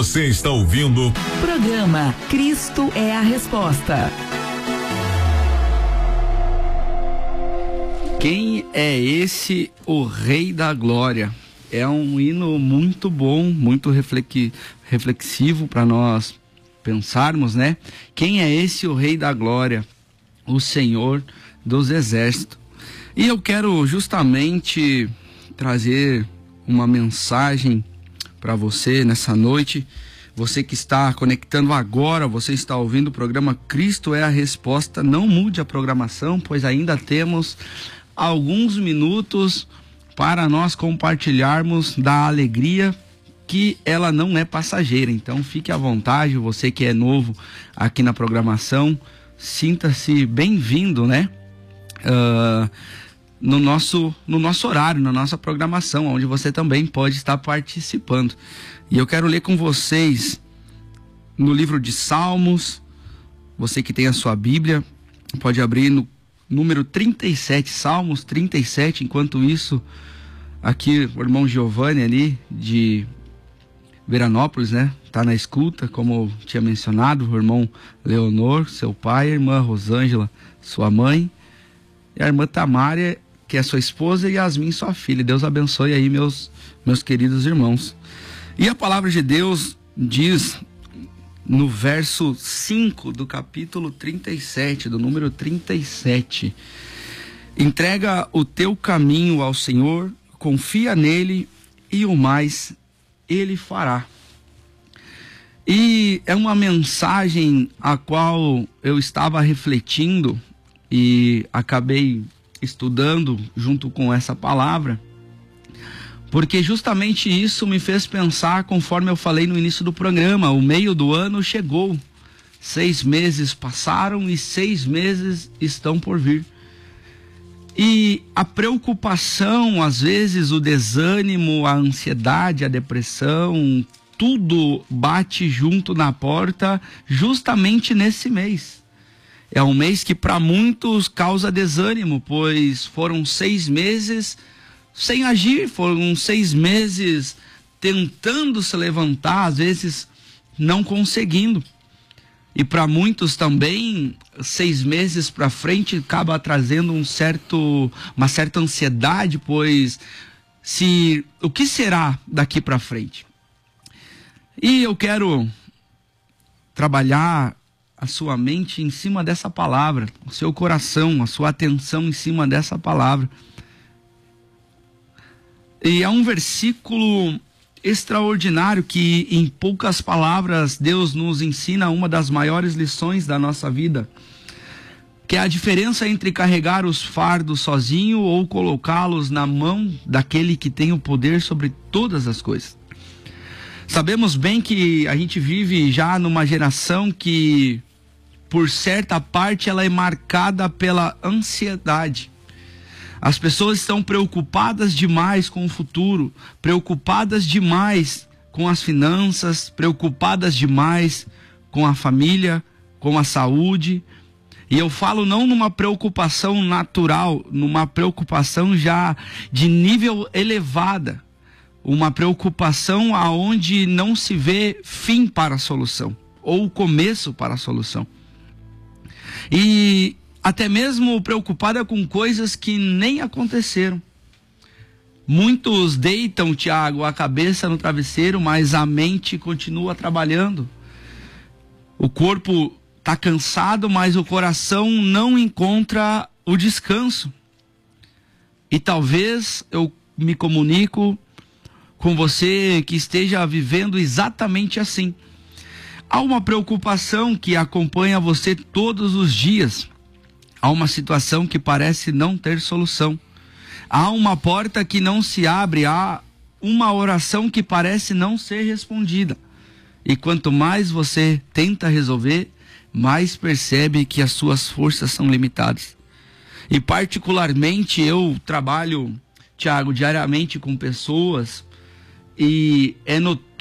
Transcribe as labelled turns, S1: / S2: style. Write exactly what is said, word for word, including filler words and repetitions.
S1: Você está ouvindo
S2: Programa Cristo é a Resposta.
S3: Quem é esse, o Rei da Glória? É um hino muito bom, muito reflexi- reflexivo para nós pensarmos, né? Quem é esse, o Rei da Glória? O Senhor dos Exércitos. E eu quero justamente trazer uma mensagem para você nessa noite. Você que está conectando agora, você está ouvindo o programa Cristo é a Resposta. Não mude a programação, pois ainda temos alguns minutos para nós compartilharmos da alegria, que ela não é passageira. Então fique à vontade, você que é novo aqui na programação, sinta-se bem-vindo, né? Uh, no nosso, no nosso horário, na nossa programação, onde você também pode estar participando. E eu quero ler com vocês no livro de Salmos. Você que tem a sua Bíblia, pode abrir no número trinta e sete, Salmos trinta e sete. Enquanto isso, aqui o irmão Giovanni ali de Veranópolis, né? Tá na escuta, como eu tinha mencionado, o irmão Leonor, seu pai, a irmã Rosângela, sua mãe, e a irmã Tamária, que é sua esposa, e Yasmin, sua filha. Deus abençoe aí meus, meus queridos irmãos. E a palavra de Deus diz no verso cinco do capítulo trinta e sete, do número trinta e sete: entrega o teu caminho ao Senhor, confia nele e o mais ele fará. E é uma mensagem a qual eu estava refletindo e acabei estudando junto com essa palavra, porque justamente isso me fez pensar, conforme eu falei no início do programa, o meio do ano chegou, seis meses passaram e seis meses estão por vir. E a preocupação, às vezes o desânimo, a ansiedade, a depressão, tudo bate junto na porta justamente nesse mês. É um mês que para muitos causa desânimo, pois foram seis meses sem agir, foram seis meses tentando se levantar, às vezes não conseguindo. E para muitos também, seis meses para frente acaba trazendo um certo, uma certa ansiedade, pois se, o que será daqui para frente? E eu quero trabalhar a sua mente em cima dessa palavra, o seu coração, a sua atenção em cima dessa palavra. E é um versículo extraordinário que, em poucas palavras, Deus nos ensina uma das maiores lições da nossa vida, que é a diferença entre carregar os fardos sozinho ou colocá-los na mão daquele que tem o poder sobre todas as coisas. Sabemos bem que a gente vive já numa geração que, por certa parte, ela é marcada pela ansiedade. As pessoas estão preocupadas demais com o futuro, preocupadas demais com as finanças, preocupadas demais com a família, com a saúde. E eu falo não numa preocupação natural, numa preocupação já de nível elevada. Uma preocupação aonde não se vê fim para a solução, ou começo para a solução. E até mesmo preocupada com coisas que nem aconteceram. Muitos deitam, Tiago, a cabeça no travesseiro, mas a mente continua trabalhando. O corpo está cansado, mas o coração não encontra o descanso. E talvez eu me comunico com você que esteja vivendo exatamente assim. Há uma preocupação que acompanha você todos os dias. Há uma situação que parece não ter solução. Há uma porta que não se abre. Há uma oração que parece não ser respondida. E quanto mais você tenta resolver, mais percebe que as suas forças são limitadas. E particularmente eu trabalho, Tiago, diariamente com pessoas, e é notório